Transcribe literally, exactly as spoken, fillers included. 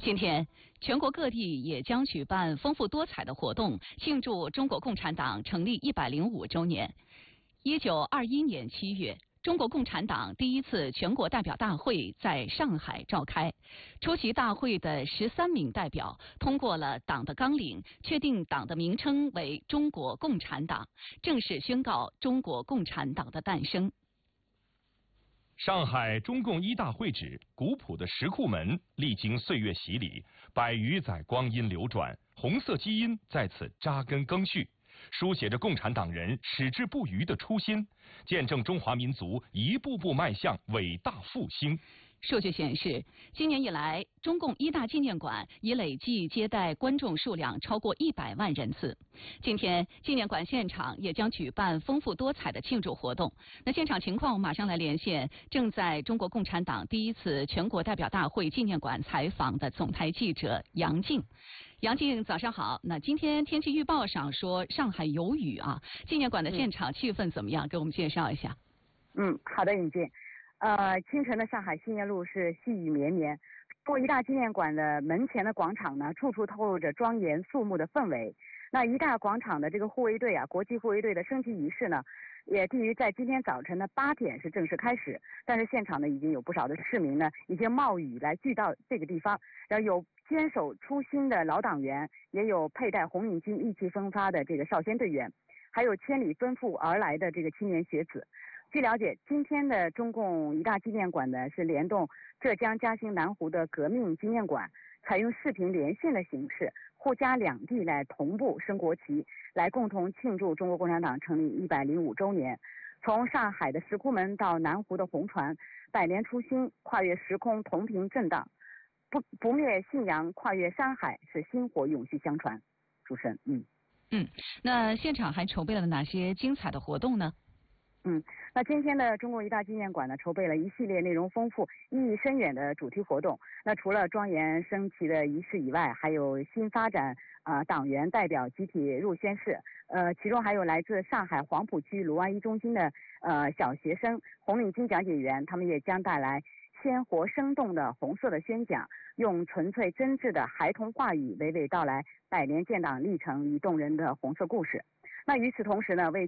今天，全国各地也将举办丰富多彩的活动，庆祝中国共产党成立一百零五周年。一九二一年七月，中国共产党第一次全国代表大会在上海召开。出席大会的十三名代表通过了党的纲领，确定党的名称为中国共产党，正式宣告中国共产党的诞生。 上海中共一大会址，古朴的石库门，历经岁月洗礼，百余载光阴流转，红色基因在此扎根更续，书写着共产党人矢志不渝的初心，见证中华民族一步步迈向伟大复兴。 数据显示，今年以来，中共一大纪念馆已累计接待观众数量超过一百万人次。今天，纪念馆现场也将举办丰富多彩的庆祝活动。那现场情况，马上来连线正在中国共产党第一次全国代表大会纪念馆采访的总台记者杨静。杨静，早上好。那今天天气预报上说上海有雨啊，纪念馆的现场气氛怎么样？给我们介绍一下。 嗯，好的，尹静。呃，清晨的上海新业路是细雨绵绵，中国一大纪念馆的门前的广场呢，处处透露着庄严肃穆的氛围。那一大广场的这个护卫队啊，国际护卫队的升旗仪式呢，也定于在今天早晨的八点是正式开始。但是现场呢，已经有不少的市民呢，已经冒雨来聚到这个地方，然后有坚守初心的老党员，也有佩戴红领巾、意气风发的这个少先队员，还有千里奔赴而来的这个青年学子。据了解，今天的中共一大纪念馆呢是联动浙江嘉兴南湖的革命纪念馆，采用视频连线的形式，沪嘉两地来同步升国旗，来共同庆祝中国共产党成立一百零五周年。从上海的石库门到南湖的红船，百年初心，跨越时空，同频震荡，不不灭信仰，跨越山海，是薪火永续相传。主持人，嗯嗯，那现场还筹备了哪些精彩的活动呢？ 嗯，那今天的中国一大纪念馆呢，筹备了一系列内容丰富、意义深远的主题活动。那除了庄严升旗的仪式以外，还有新发展啊、呃、党员代表集体入宣誓。呃，其中还有来自上海黄浦区卢湾一中心的呃小学生红领巾讲解员，他们也将带来鲜活生动的红色的宣讲，用纯粹真挚的孩童话语娓娓道来百年建党历程与动人的红色故事。那与此同时呢，为